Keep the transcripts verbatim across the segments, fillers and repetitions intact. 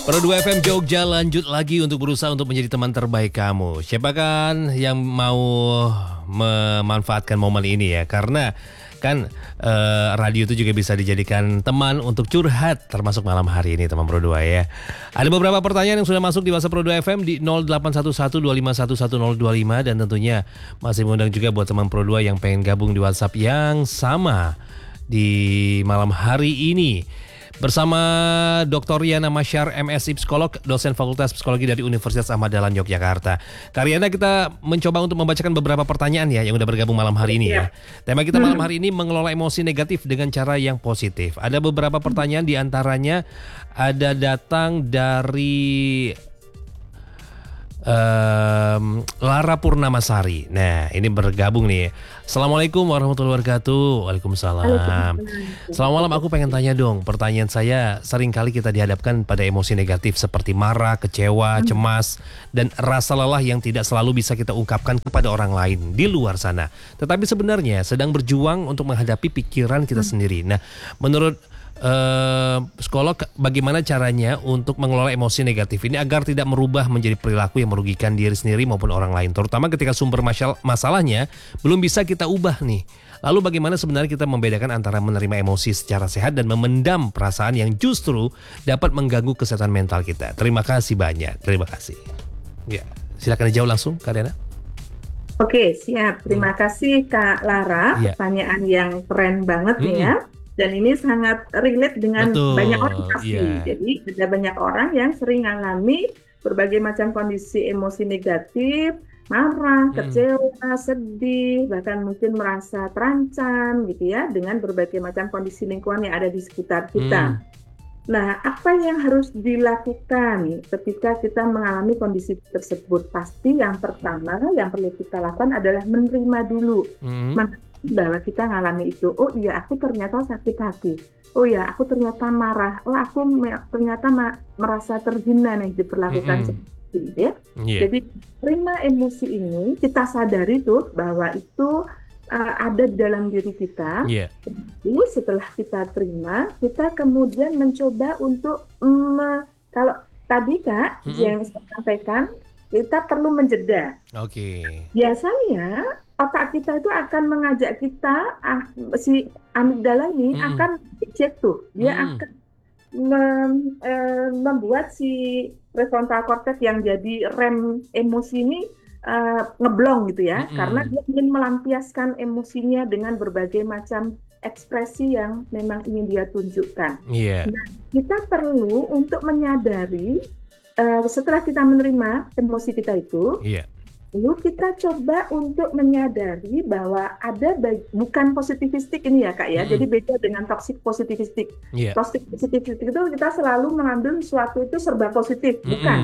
Pro dua F M Jogja lanjut lagi untuk berusaha untuk menjadi teman terbaik kamu. Siapa kan yang mau memanfaatkan momen ini ya? Karena kan eh, radio itu juga bisa dijadikan teman untuk curhat, termasuk malam hari ini teman Pro dua ya. Ada beberapa pertanyaan yang sudah masuk di WhatsApp Pro dua F M di nol delapan satu satu dua lima satu satu nol dua lima, dan tentunya masih mengundang juga buat teman Pro dua yang pengen gabung di WhatsApp yang sama di malam hari ini. Bersama doktor Riana Masyar, M Si Psikolog, dosen Fakultas Psikologi dari Universitas Ahmad Dahlan Yogyakarta. Kak Riana, kita mencoba untuk membacakan beberapa pertanyaan ya yang udah bergabung malam hari ini ya. Tema kita malam hari ini mengelola emosi negatif dengan cara yang positif. Ada beberapa pertanyaan, di antaranya ada datang dari Um, Lara Purnamasari. Nah, ini bergabung nih. Assalamualaikum warahmatullahi wabarakatuh. Waalaikumsalam. Selamat malam, aku pengen tanya dong. Pertanyaan saya, sering kali kita dihadapkan pada emosi negatif seperti marah, kecewa, cemas, dan rasa lelah yang tidak selalu bisa kita ungkapkan kepada orang lain di luar sana. Tetapi sebenarnya sedang berjuang untuk menghadapi pikiran kita sendiri. Nah, menurut Uh, psikolog, bagaimana caranya untuk mengelola emosi negatif ini agar tidak merubah menjadi perilaku yang merugikan diri sendiri maupun orang lain, terutama ketika sumber masal- masalahnya belum bisa kita ubah nih. Lalu bagaimana sebenarnya kita membedakan antara menerima emosi secara sehat dan memendam perasaan yang justru dapat mengganggu kesehatan mental kita? Terima kasih banyak. Terima kasih. Ya, silakan dijawab langsung, Kak Riana. Oke, siap. Terima hmm. kasih Kak Lara. Ya. Pertanyaan yang keren banget hmm. nih ya. Dan ini sangat relate dengan Betul, banyak orang pasti. Yeah. Jadi ada banyak orang yang sering mengalami berbagai macam kondisi emosi negatif, marah, hmm. kecewa, sedih, bahkan mungkin merasa terancam gitu ya, dengan berbagai macam kondisi lingkungan yang ada di sekitar kita. Hmm. Nah, apa yang harus dilakukan ketika kita mengalami kondisi tersebut? Pasti yang pertama yang perlu kita lakukan adalah menerima dulu. Hmm. Bahwa kita ngalami itu, oh iya aku ternyata sakit hati, oh iya aku ternyata marah, oh aku me- ternyata ma- merasa terhina nih diperlakukan mm-hmm. seperti itu ya. Yeah. Jadi terima emosi ini, kita sadari tuh bahwa itu uh, ada di dalam diri kita. Yeah. Jadi setelah kita terima, kita kemudian mencoba untuk um, kalau tadi Kak mm-hmm. yang saya sampaikan, kita perlu menjeda. Oke. Okay. Biasanya otak kita itu akan mengajak kita, ah, si amigdala ini hmm. akan cek tuh, dia hmm. akan mem, eh, membuat si prefrontal cortex yang jadi rem emosi ini eh, ngeblong gitu ya, hmm. karena dia ingin melampiaskan emosinya dengan berbagai macam ekspresi yang memang ingin dia tunjukkan. Yeah. Nah, kita perlu untuk menyadari eh, setelah kita menerima emosi kita itu. Yeah. Lalu kita coba untuk menyadari bahwa ada bag- bukan positivistik ini ya Kak ya, mm-hmm. jadi beda dengan toxic positivistik. Yeah. Toxic positivistik itu kita selalu mengambil sesuatu itu serba positif, mm-hmm. bukan.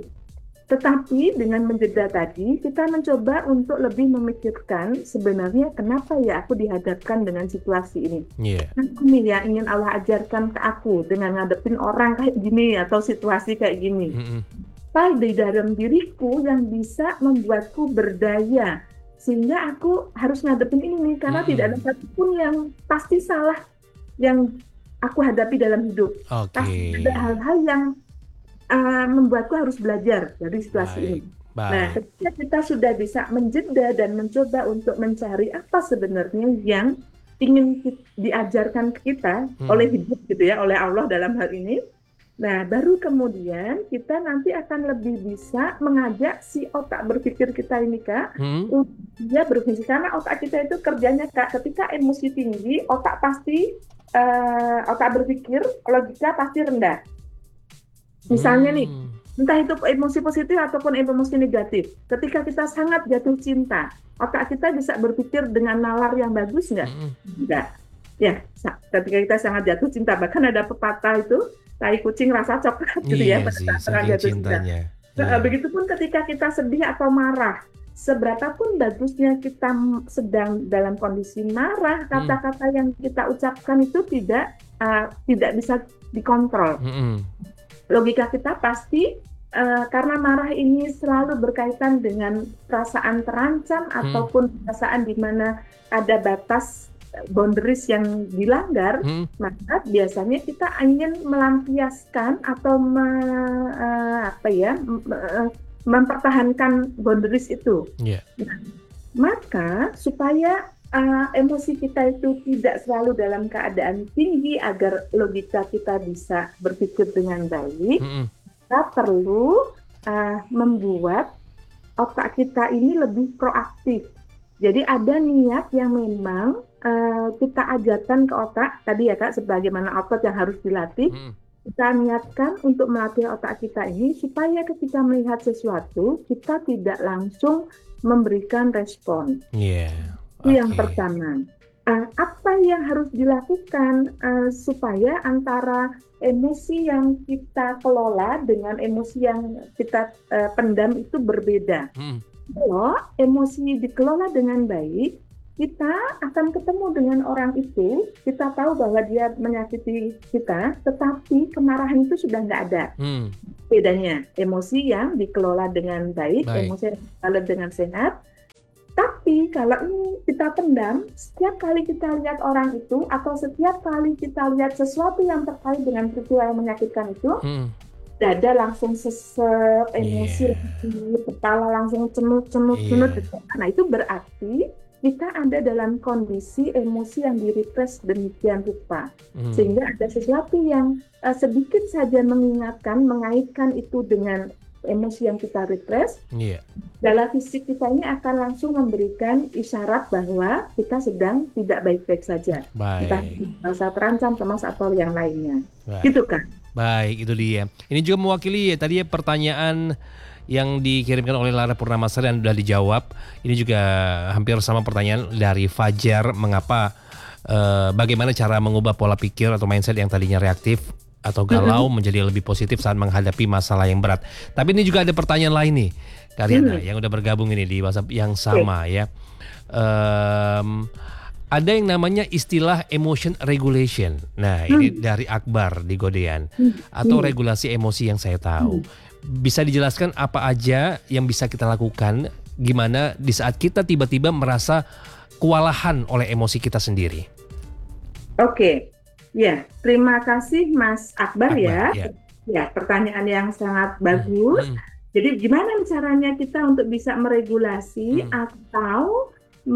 Tetapi dengan menjeda tadi, kita mencoba untuk lebih memikirkan sebenarnya kenapa ya aku dihadapkan dengan situasi ini. Yeah. Nah, ini yang ingin Allah ajarkan ke aku dengan ngadepin orang kayak gini atau situasi kayak gini. Mm-hmm. Di dalam diriku yang bisa membuatku berdaya sehingga aku harus ngadepin ini nih karena hmm. tidak ada satupun yang pasti salah yang aku hadapi dalam hidup. Okay. Pasti ada hal-hal yang uh, membuatku harus belajar dari situasi Baik. ini. Baik. Nah, ketika kita sudah bisa menjeda dan mencoba untuk mencari apa sebenarnya yang ingin diajarkan ke kita hmm. oleh hidup gitu ya, oleh Allah dalam hal ini. Nah, baru kemudian kita nanti akan lebih bisa mengajak si otak berpikir kita ini Kak, hmm. untuk dia berpikir, karena otak kita itu kerjanya Kak, ketika emosi tinggi, otak pasti, uh, otak berpikir, logika pasti rendah. Misalnya hmm. nih, entah itu emosi positif ataupun emosi negatif, ketika kita sangat jatuh cinta, otak kita bisa berpikir dengan nalar yang bagus nggak? Hmm. Enggak. Ya, ketika kita sangat jatuh cinta, bahkan ada pepatah itu, tai kucing rasa coklat gitu iya ya pada sih, saat jatuh cinta. Nah, begitupun ketika kita sedih atau marah, seberapapun bagusnya kita sedang dalam kondisi marah, kata-kata hmm. yang kita ucapkan itu tidak uh, tidak bisa dikontrol. Hmm. Logika kita pasti uh, karena marah ini selalu berkaitan dengan perasaan terancam hmm. ataupun perasaan di mana ada batas boundaries yang dilanggar, hmm. maka biasanya kita ingin melampiaskan atau me, uh, apa ya uh, mempertahankan boundaries itu. Yeah. Nah, maka supaya uh, emosi kita itu tidak selalu dalam keadaan tinggi agar logika kita bisa berpikir dengan baik, hmm. kita perlu uh, membuat otak kita ini lebih proaktif. Jadi ada niat yang memang uh, kita ajarkan ke otak, tadi ya Kak, sebagaimana otot yang harus dilatih, hmm. kita niatkan untuk melatih otak kita ini supaya ketika melihat sesuatu, kita tidak langsung memberikan respon. Yeah. Itu okay. Yang pertama. Uh, apa yang harus dilakukan uh, supaya antara emosi yang kita kelola dengan emosi yang kita uh, pendam itu berbeda. Hmm. Kalau emosi dikelola dengan baik, kita akan ketemu dengan orang itu, kita tahu bahwa dia menyakiti kita, tetapi kemarahan itu sudah nggak ada. Hmm. Bedanya, emosi yang dikelola dengan baik, baik. Emosi yang dikelola dengan sehat. Tapi kalau ini kita pendam, setiap kali kita lihat orang itu, atau setiap kali kita lihat sesuatu yang terkait dengan peristiwa yang menyakitkan itu, hmm. dada langsung sesek, emosi, yeah. kepala langsung cenut-cenut-cenut. Yeah. Nah itu berarti kita ada dalam kondisi emosi yang direpress demikian rupa. Mm. Sehingga ada sesuatu yang uh, sedikit saja mengingatkan, mengaitkan itu dengan emosi yang kita repress. Yeah. Dalam fisik kita ini akan langsung memberikan isyarat bahwa kita sedang tidak baik-baik saja. Baik. Kita merasa terancam, cemas atau yang lainnya. Baik. Gitu kan? Baik, itu dia. Ini juga mewakili ya, tadi ya pertanyaan yang dikirimkan oleh Lara Purnamasari dan sudah dijawab. Ini juga hampir sama pertanyaan dari Fajar, mengapa eh, bagaimana cara mengubah pola pikir atau mindset yang tadinya reaktif atau galau mm-hmm. menjadi lebih positif saat menghadapi masalah yang berat. Tapi ini juga ada pertanyaan lain nih, Karyana, mm-hmm. yang udah bergabung ini di WhatsApp yang sama okay. ya. Um, Ada yang namanya istilah emotion regulation. Nah, ini hmm. dari Akbar di Godean. Hmm. Atau regulasi emosi yang saya tahu. Hmm. Bisa dijelaskan apa aja yang bisa kita lakukan, gimana di saat kita tiba-tiba merasa kewalahan oleh emosi kita sendiri? Oke, ya, terima kasih Mas Akbar, Akbar ya. ya. Ya, pertanyaan yang sangat bagus. Hmm. Hmm. Jadi gimana caranya kita untuk bisa meregulasi hmm. atau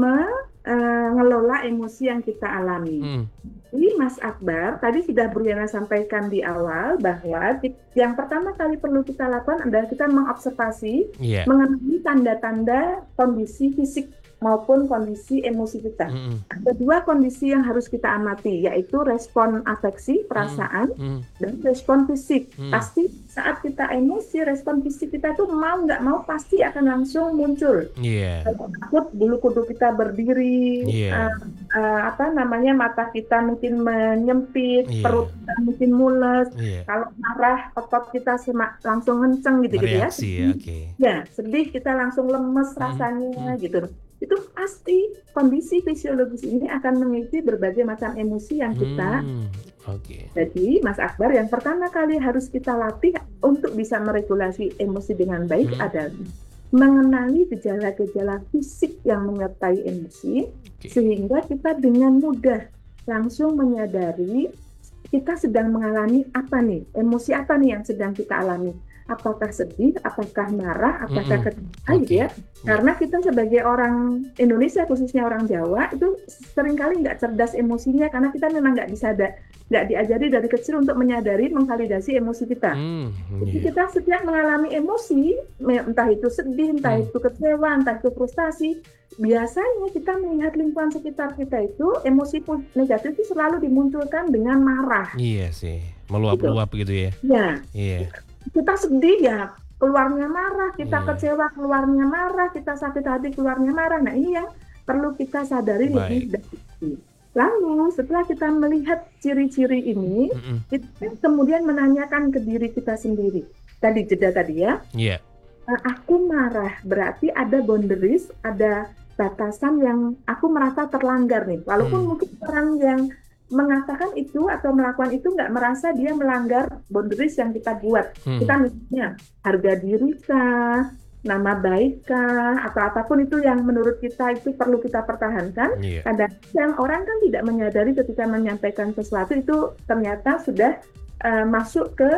mengelola emosi yang kita alami. Hmm. Ini Mas Akbar, tadi sudah Briana sampaikan di awal bahwa yang pertama kali perlu kita lakukan adalah kita mengobservasi, yeah. mengenali tanda-tanda kondisi fisik maupun kondisi emosi kita. Mm. Ada dua kondisi yang harus kita amati, yaitu respon afeksi, perasaan, mm. dan respon fisik. Mm. Pasti saat kita emosi, respon fisik kita tuh mau nggak mau pasti akan langsung muncul. Yeah. Kalau takut, bulu kuduk kita berdiri, yeah. uh, uh, apa namanya mata kita mungkin menyempit, yeah. perut kita mungkin mules. Yeah. Kalau marah, otot kita semak, langsung ngenceng gitu-gitu ya. ya okay. Ya, sedih kita langsung lemes rasanya mm. gitu. Itu pasti kondisi fisiologis ini akan mengikuti berbagai macam emosi yang kita. Hmm, okay. Jadi Mas Akbar, yang pertama kali harus kita latih untuk bisa meregulasi emosi dengan baik hmm. adalah mengenali gejala-gejala fisik yang menyertai emosi, okay. sehingga kita dengan mudah langsung menyadari kita sedang mengalami apa nih, emosi apa nih yang sedang kita alami. Apakah sedih, apakah marah, apakah kecewa, mm-hmm. gitu ya. Okay. Karena kita sebagai orang Indonesia, khususnya orang Jawa, itu seringkali nggak cerdas emosinya karena kita memang nggak bisa, nggak diajari dari kecil untuk menyadari, mengvalidasi emosi kita. Mm, yeah. Jadi kita setiap mengalami emosi, entah itu sedih, entah mm. itu kecewa, entah itu frustasi, biasanya kita melihat lingkungan sekitar kita itu, emosi negatif itu selalu dimunculkan dengan marah. Iya sih, meluap-luap gitu, gitu ya. Iya. Iya. Kita sedih ya keluarnya marah, kita yeah. kecewa keluarnya marah, kita sakit hati keluarnya marah. Nah ini yang perlu kita sadari lebih dari. Lalu setelah kita melihat ciri-ciri ini, mm-hmm. kita kemudian menanyakan ke diri kita sendiri. Tadi jeda tadi ya. Yeah. Aku marah, berarti ada boundaries, ada batasan yang aku merasa terlanggar nih. Walaupun mm. mungkin orang yang mengatakan itu atau melakukan itu nggak merasa dia melanggar boundaries yang kita buat. Hmm. Kita misalnya harga diri kah, nama baik kah, atau apapun itu yang menurut kita itu perlu kita pertahankan. Yeah. Kadang orang kan tidak menyadari ketika menyampaikan sesuatu itu ternyata sudah uh, masuk ke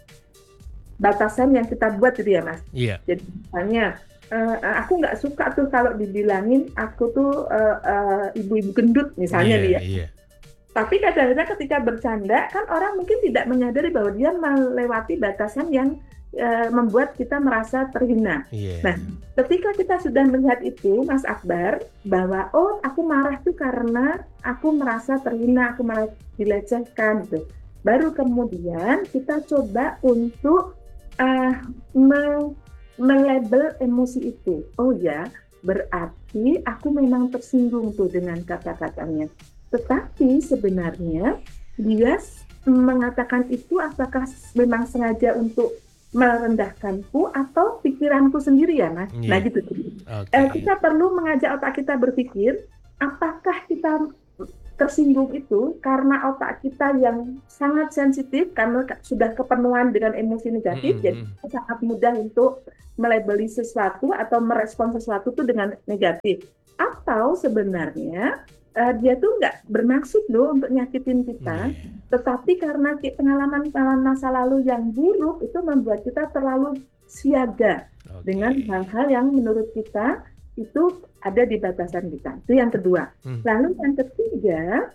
batasan yang kita buat gitu ya Mas. Yeah. Jadi misalnya uh, aku nggak suka tuh kalau dibilangin aku tuh uh, uh, ibu-ibu gendut misalnya yeah, dia. Yeah. Tapi kadang-kadang ketika bercanda kan orang mungkin tidak menyadari bahwa dia melewati batasan yang uh, membuat kita merasa terhina. Yeah. Nah, ketika kita sudah melihat itu, Mas Akbar, bahwa oh aku marah tuh karena aku merasa terhina, aku merasa dilecehkan gitu. Baru kemudian kita coba untuk uh, me- melabel emosi itu. Oh ya, berarti aku memang tersinggung tuh dengan kata-katanya. Tetapi sebenarnya dia mengatakan itu apakah memang sengaja untuk merendahkanku atau pikiranku sendiri ya Mas? Yeah. Nah gitu. Okay. Eh, kita perlu mengajak otak kita berpikir apakah kita tersinggung itu karena otak kita yang sangat sensitif karena sudah kepenuhan dengan emosi negatif, mm-hmm. jadi sangat mudah untuk melabeli sesuatu atau merespon sesuatu itu dengan negatif. Atau sebenarnya Uh, dia tuh nggak bermaksud loh untuk nyakitin kita, yeah. tetapi karena pengalaman-pengalaman masa lalu yang buruk itu membuat kita terlalu siaga okay. dengan hal-hal yang menurut kita itu ada di batasan kita. Itu yang kedua. Hmm. Lalu yang ketiga,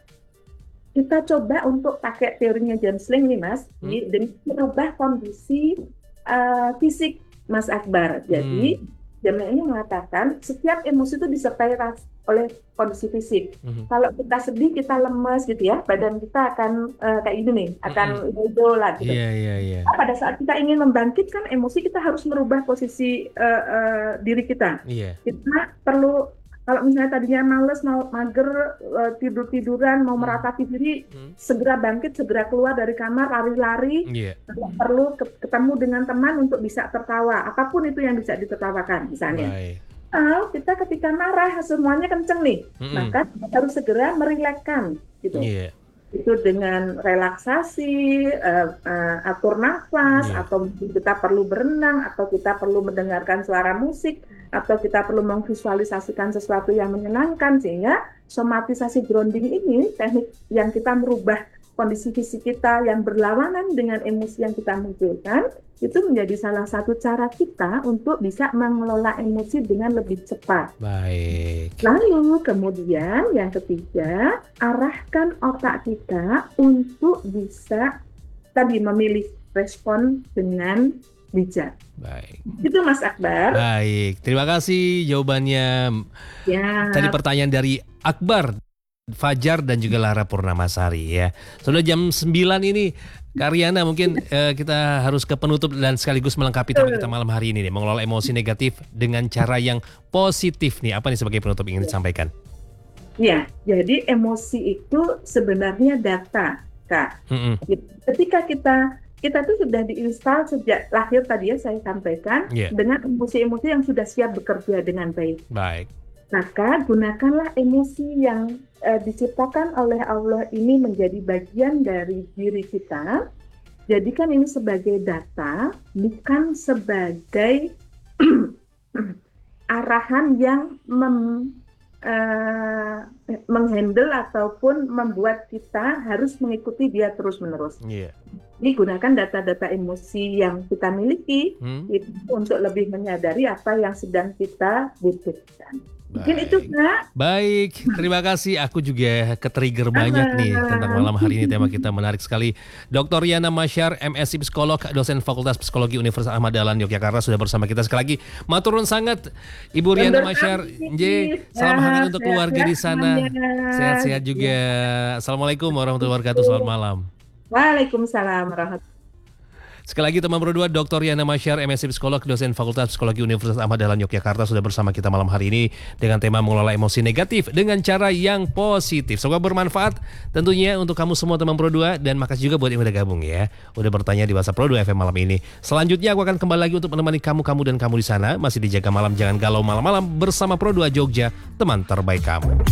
kita coba untuk pakai teorinya James Sling nih Mas, hmm. demi merubah kondisi uh, fisik Mas Akbar. Jadi hmm. James Sling mengatakan setiap emosi itu disertai oleh kondisi fisik. Mm-hmm. Kalau kita sedih, kita lemes gitu ya, badan kita akan uh, kayak gini nih, akan hijau lah gitu. Yeah, yeah, yeah. Nah, pada saat kita ingin membangkitkan emosi, kita harus merubah posisi uh, uh, diri kita. Yeah. Kita perlu, kalau misalnya tadinya males, mau mager, uh, tidur-tiduran, mau meratapi diri, mm. segera bangkit, segera keluar dari kamar, lari-lari. Yeah. Perlu ketemu dengan teman untuk bisa tertawa. Apapun itu yang bisa ditertawakan, misalnya. Bye. Oh, kita ketika marah semuanya kenceng nih, mm-hmm. maka kita harus segera merilekskan gitu. Yeah. Itu dengan relaksasi, uh, uh, atur nafas, yeah. atau kita perlu berenang, atau kita perlu mendengarkan suara musik, atau kita perlu memvisualisasikan sesuatu yang menyenangkan, sehingga somatisasi grounding ini teknik yang kita merubah kondisi fisik kita yang berlawanan dengan emosi yang kita munculkan, itu menjadi salah satu cara kita untuk bisa mengelola emosi dengan lebih cepat. Baik. Lalu kemudian yang ketiga, arahkan otak kita untuk bisa tadi memilih respon dengan bijak. Baik. Itu Mas Akbar. Baik, terima kasih jawabannya. Ya. Tadi pertanyaan dari Akbar, Fajar dan juga Lara Purnamasari ya. Sudah jam sembilan ini, Kak Riana mungkin eh, kita harus ke penutup dan sekaligus melengkapi tema kita malam hari ini nih, mengelola emosi negatif dengan cara yang positif nih. Apa nih sebagai penutup ingin disampaikan? Ya, jadi emosi itu sebenarnya data, Kak. Mm-hmm. Ketika kita kita tuh sudah diinstal sejak lahir tadi ya saya sampaikan, yeah. dengan emosi-emosi yang sudah siap bekerja dengan baik. Baik. Maka gunakanlah emosi yang uh, diciptakan oleh Allah ini menjadi bagian dari diri kita. Jadikan ini sebagai data, bukan sebagai arahan yang mem, uh, menghandle ataupun membuat kita harus mengikuti dia terus-menerus. Yeah. Ini gunakan data-data emosi yang kita miliki hmm? itu untuk lebih menyadari apa yang sedang kita butuhkan. Mungkin itu Kak. Baik, terima kasih. Aku juga ke-trigger banyak nih tentang malam hari ini, tema kita menarik sekali. Doktor Riana Masyar, M Si Psikolog, dosen Fakultas Psikologi Universitas Ahmad Dahlan Yogyakarta sudah bersama kita sekali lagi. Maturun sangat Ibu Riana Masyar. Nje, salam hangat untuk keluarga di sana. Sehat-sehat juga. Assalamualaikum warahmatullahi wabarakatuh. Selamat malam. Waalaikumsalam warahmatullahi. Sekali lagi teman berdua, Doktor Riana Masyar, M Si Psikolog, dosen Fakultas Psikologi Universitas Ahmad Dahlan Yogyakarta sudah bersama kita malam hari ini dengan tema mengelola emosi negatif dengan cara yang positif. Semoga bermanfaat tentunya untuk kamu semua teman berdua, dan makasih juga buat yang udah gabung ya, udah bertanya di WhatsApp Pro dua F M malam ini. Selanjutnya aku akan kembali lagi untuk menemani kamu-kamu dan kamu di sana masih dijaga malam, jangan galau malam-malam bersama Pro dua Jogja, teman terbaik kamu.